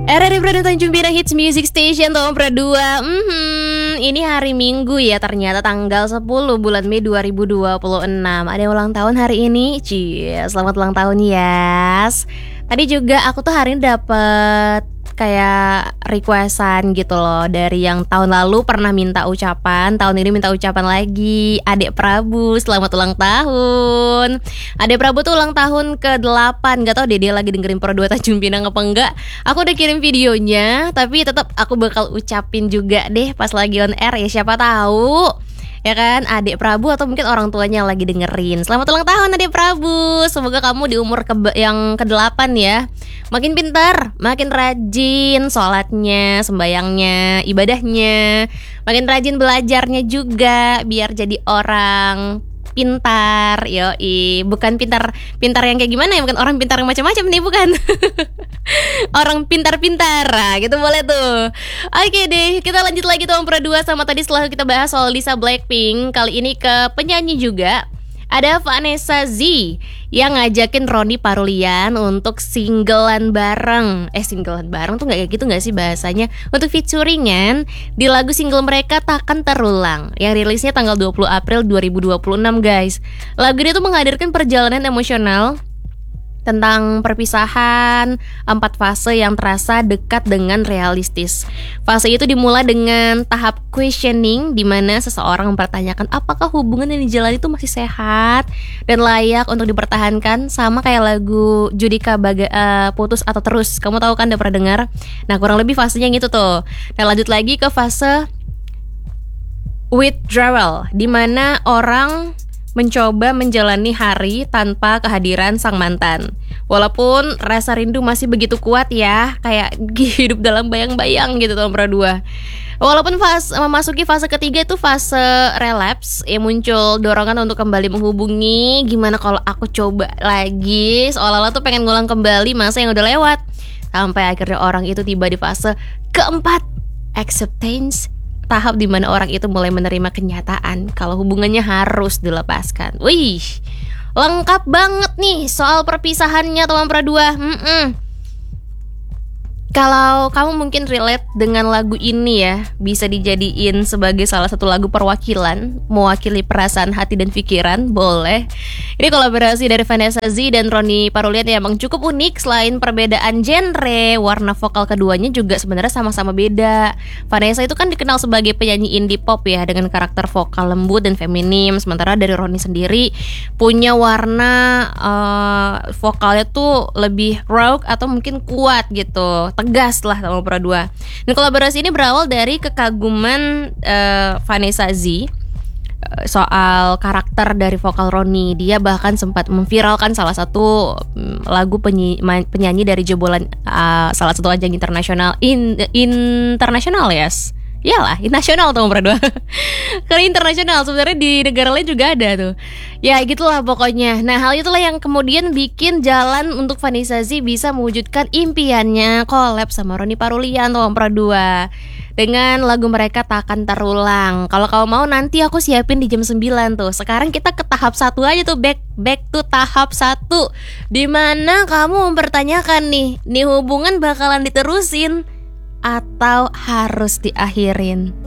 RRI Pradu Tanjung Pinang Hits Music Station Tahun Pradua. Ini hari Minggu ya, ternyata tanggal 10 bulan Mei 2026. Ada yang ulang tahun hari ini. Selamat ulang tahun Yas. Tadi juga aku tuh hari ini dapet kayak requestan gitu loh, dari yang tahun lalu pernah minta ucapan, tahun ini minta ucapan lagi. Adek Prabu, selamat ulang tahun. Adek Prabu tuh ulang tahun ke-8. Gak tau deh dia lagi dengerin Pradua Tanjung Pinang apa enggak. Aku udah kirim videonya, tapi tetap aku bakal ucapin juga deh pas lagi on air ya, siapa tahu ya kan Adek Prabu atau mungkin orang tuanya lagi dengerin. Selamat ulang tahun Adek Prabu. Semoga kamu di umur yang ke-8 ya, makin pintar, makin rajin sholatnya, sembayangnya, ibadahnya, makin rajin belajarnya juga, biar jadi orang pintar. Yoi, bukan pintar yang kayak gimana ya, bukan orang pintar yang macam-macam nih, bukan. Orang pintar-pintar, gitu boleh tuh. Oke deh, kita lanjut lagi tuh Pradua sama tadi setelah kita bahas soal Lisa Blackpink. Kali ini ke penyanyi juga. Ada Vanessa Z yang ngajakin Ronnie Parulian untuk singlean bareng. Singlean bareng tuh gak kayak gitu gak sih bahasanya? Untuk featuringan di lagu single mereka Takkan Terulang, yang rilisnya tanggal 20 April 2026 guys. Lagu ini tuh menghadirkan perjalanan emosional tentang perpisahan, 4 fase yang terasa dekat dengan realistis. Fase itu dimulai dengan tahap questioning, di mana seseorang mempertanyakan apakah hubungan yang dijalani itu masih sehat dan layak untuk dipertahankan, sama kayak lagu Judika Putus atau Terus. Kamu tahu kan, udah pernah dengar? Nah, kurang lebih fasenya gitu tuh. Nah, lanjut lagi ke fase withdrawal, di mana orang mencoba menjalani hari tanpa kehadiran sang mantan. Walaupun rasa rindu masih begitu kuat ya, kayak hidup dalam bayang-bayang gitu tahun Pradua. Walaupun memasuki fase ketiga itu fase relapse, yang muncul dorongan untuk kembali menghubungi. Gimana kalau aku coba lagi, seolah-olah tuh pengen ngulang kembali masa yang udah lewat. Sampai akhirnya orang itu tiba di fase keempat, acceptance, tahap di mana orang itu mulai menerima kenyataan kalau hubungannya harus dilepaskan. Wih, lengkap banget nih soal perpisahannya teman Pradua. Kalau kamu mungkin relate dengan lagu ini ya, bisa dijadiin sebagai salah satu lagu perwakilan, mewakili perasaan hati dan pikiran, boleh. Ini kolaborasi dari Vanessa Z dan Ronnie Parulian yang emang cukup unik. Selain perbedaan genre, warna vokal keduanya juga sebenarnya sama-sama beda. Vanessa itu kan dikenal sebagai penyanyi indie pop ya, dengan karakter vokal lembut dan feminim. Sementara dari Ronnie sendiri punya warna vokalnya tuh lebih rock atau mungkin kuat gitu, tegas lah sama Pradua. Dan kolaborasi ini berawal dari kekaguman Vanessa Z soal karakter dari vokal Ronnie. Dia bahkan sempat memviralkan salah satu lagu penyanyi dari jebolan salah satu ajang internasional internasional yes. Iyalah, nasional tuh Pradua. Karena internasional, sebenarnya di negara lain juga ada tuh. Ya gitulah pokoknya. Nah, hal itulah yang kemudian bikin jalan untuk Vanessa Z bisa mewujudkan impiannya collab sama Ronnie Parulian tuh Pradua, dengan lagu mereka Takkan Terulang. Kalau kamu mau nanti aku siapin di jam 9 tuh. Sekarang kita ke tahap 1 aja tuh, back to tahap 1, dimana kamu mempertanyakan nih hubungan bakalan diterusin atau harus diakhirin.